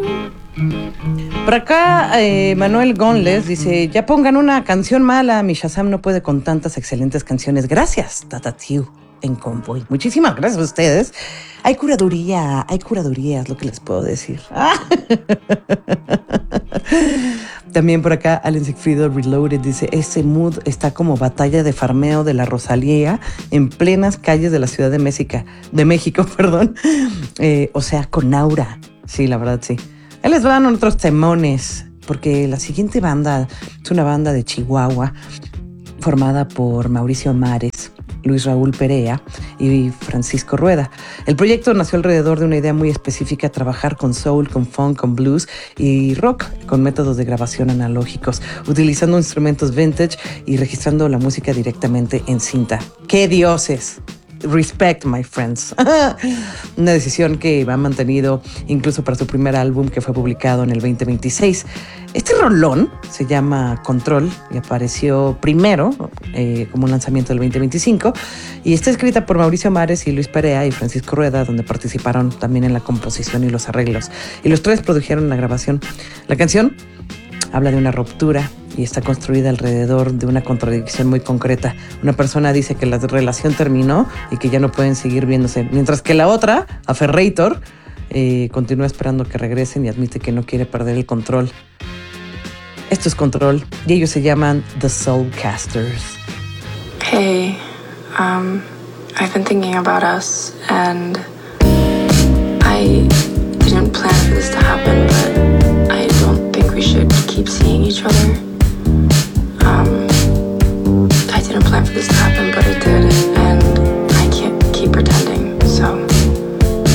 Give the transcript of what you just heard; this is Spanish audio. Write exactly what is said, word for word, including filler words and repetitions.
Por acá, eh, Manuel Gonles dice, ya pongan una canción mala, mi Shazam no puede con tantas excelentes canciones. Gracias, Tata Tiu en Convoy. Muchísimas gracias a ustedes. Hay curaduría, hay curaduría, es lo que les puedo decir. También por acá, Alan Sigfrido Reloaded dice, ese mood está como batalla de farmeo de la Rosalía en plenas calles de la Ciudad de México, de México, perdón. Eh, o sea, con aura. Sí, la verdad, sí. Ahí les van otros temones, porque la siguiente banda es una banda de Chihuahua formada por Mauricio Mares, Luis Raúl Perea y Francisco Rueda. El proyecto nació alrededor de una idea muy específica: trabajar con soul, con funk, con blues y rock, con métodos de grabación analógicos, utilizando instrumentos vintage y registrando la música directamente en cinta. ¡Qué dioses! Respect, my friends. Una decisión que va mantenido incluso para su primer álbum, que fue publicado en el veinte veintiséis. Este rolón se llama Control y apareció primero eh, como un lanzamiento del veinte veinticinco, y está escrita por Mauricio Mares y Luis Perea y Francisco Rueda, donde participaron también en la composición y los arreglos, y los tres produjeron la grabación. La canción habla de una ruptura y está construida alrededor de una contradicción muy concreta. Una persona dice que la relación terminó y que ya no pueden seguir viéndose, mientras que la otra, Aferrator, eh, continúa esperando que regresen y admite que no quiere perder el control. Esto es Control y ellos se llaman The Soulcasters. Hey, um, I've been thinking about us, and